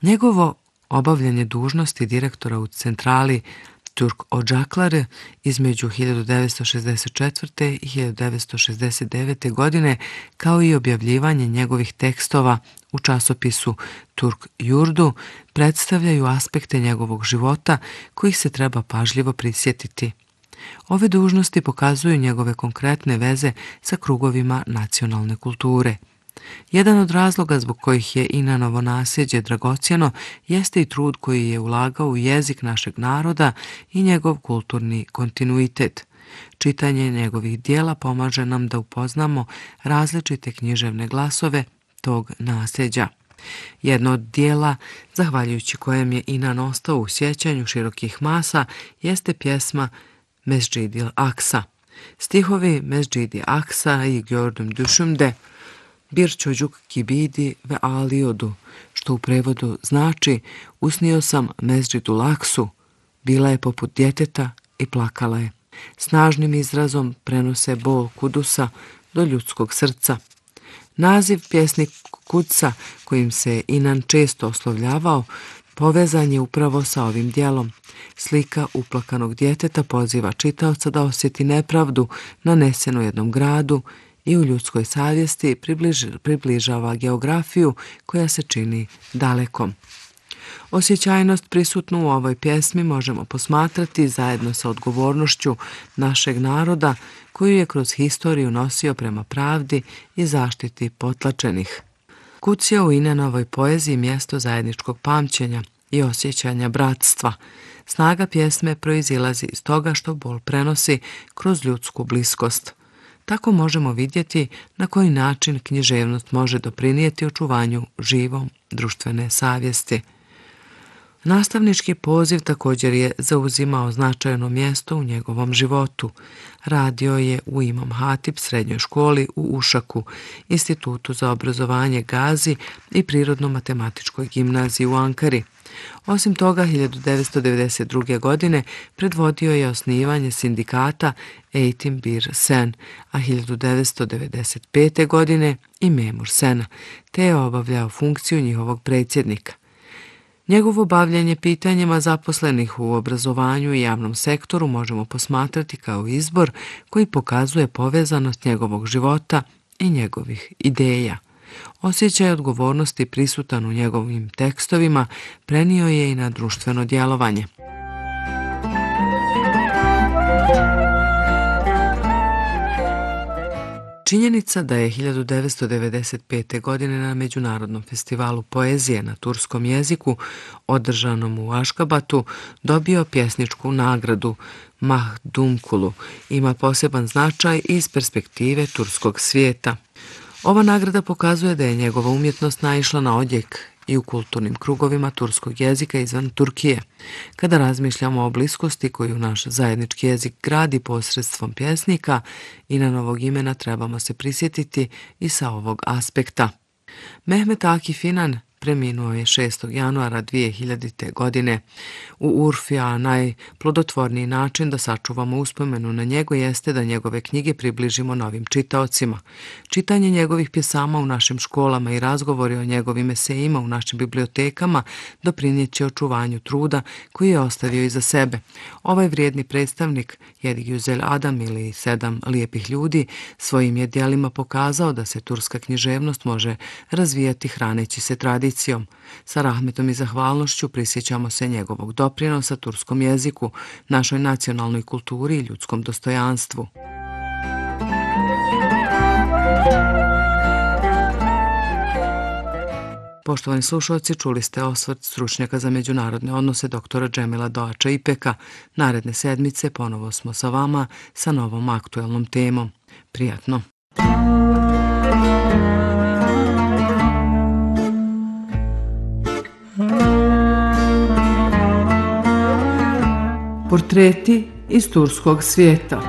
Njegovo obavljanje dužnosti direktora u centrali Turk Ocakları između 1964. i 1969. godine, kao i objavljivanje njegovih tekstova u časopisu Turk Yurdu, predstavljaju aspekte njegovog života kojih se treba pažljivo prisjetiti. Ove dužnosti pokazuju njegove konkretne veze sa krugovima nacionalne kulture. Jedan od razloga zbog kojih je Inanovo nasljeđe dragocjeno jeste i trud koji je ulagao u jezik našeg naroda i njegov kulturni kontinuitet. Čitanje njegovih dijela pomaže nam da upoznamo različite književne glasove tog nasljeđa. Jedno od dijela, zahvaljujući kojem je Inan ostao u sjećanju širokih masa, jeste pjesma Mescid-i Aksa. Stihovi Mescid-i Aksa i Gördüm Düşümde Bir çocuk gibiydi ve ağlıyordu, što u prevodu znači usnio sam Mesdžidul Aksu, bila je poput djeteta i plakala je. Snažnim izrazom prenose bol Kudusa do ljudskog srca. Naziv pjesnik Kudsa, kojim se Inan često oslovljavao, povezan je upravo sa ovim dijelom. Slika uplakanog djeteta poziva čitaoca da osjeti nepravdu nanesenu jednom gradu i u ljudskoj savjesti približava geografiju koja se čini dalekom. Osjećajnost prisutnu u ovoj pjesmi možemo posmatrati zajedno sa odgovornošću našeg naroda koju je kroz historiju nosio prema pravdi i zaštiti potlačenih. Kuc je u Inanovoj poeziji mjesto zajedničkog pamćenja i osjećanja bratstva. Snaga pjesme proizilazi iz toga što bol prenosi kroz ljudsku bliskost. Tako možemo vidjeti na koji način književnost može doprinijeti očuvanju živom društvene savjesti. Nastavnički poziv također je zauzimao značajno mjesto u njegovom životu. Radio je u Imam Hatip srednjoj školi u Ušaku, Institutu za obrazovanje Gazi i Prirodno-matematičkoj gimnaziji u Ankari. Osim toga, 1992. godine predvodio je osnivanje sindikata Eğitim Bir Sen, a 1995. godine i Memur Sena, te je obavljao funkciju njihovog predsjednika. Njegovo bavljanje pitanjima zaposlenih u obrazovanju i javnom sektoru možemo posmatrati kao izbor koji pokazuje povezanost njegovog života i njegovih ideja. Osjećaj odgovornosti prisutan u njegovim tekstovima prenio je i na društveno djelovanje. Činjenica da je 1995. godine na Međunarodnom festivalu poezije na turskom jeziku, održanom u Aškabatu, dobio pjesničku nagradu Mahdumkulu, ima poseban značaj iz perspektive turskog svijeta. Ova nagrada pokazuje da je njegova umjetnost naišla na odjek i u kulturnim krugovima turskog jezika izvan Turkije. Kada razmišljamo o bliskosti koju naš zajednički jezik gradi posredstvom pjesnika, Inanovog imena trebamo se prisjetiti i sa ovog aspekta. Mehmet Akif Inan preminuo je 6. januara 2000. godine. U Urfi, a najplodotvorniji način da sačuvamo uspomenu na njega jeste da njegove knjige približimo novim čitaocima. Čitanje njegovih pjesama u našim školama i razgovori o njegovim esejima u našim bibliotekama doprinijet će očuvanju truda koji je ostavio iza sebe. Ovaj vrijedni predstavnik Yedi Güzel Adam ili 7 lijepih ljudi svojim je djelima pokazao da se turska književnost može razvijati hraneći se tradicijom. Sa rahmetom i zahvalnošću prisjećamo se njegovog doprinosa turskom jeziku, našoj nacionalnoj kulturi i ljudskom dostojanstvu. Poštovani slušalci, čuli ste osvrt stručnjaka za međunarodne odnose doktora Džemila Doača Ipeka. Naredne sedmice ponovo smo sa vama sa novom aktuelnom temom. Prijatno! Portreti iz turskog svijeta.